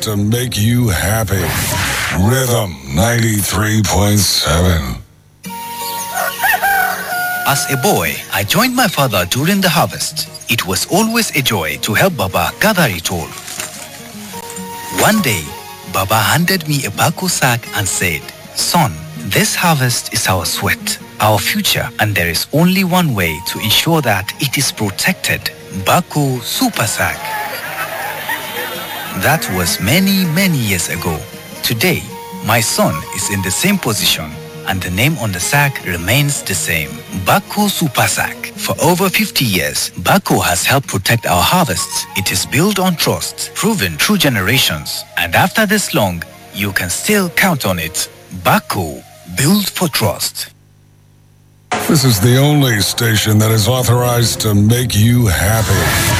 to make you happy. Rhythm 93.7. As a boy, I joined my father during the harvest. It was always a joy to help Baba gather it all. One day, Baba handed me a bako sack and said, "Son, this harvest is our sweat, our future, and there is only one way to ensure that it is protected. Bako Super Sack." That was many, many years ago. Today, my son is in the same position, and the name on the sack remains the same, Bako Super Sack. For over 50 years, Bako has helped protect our harvests. It is built on trust, proven through generations. And after this long, you can still count on it. Bako, built for trust. This is the only station that is authorized to make you happy.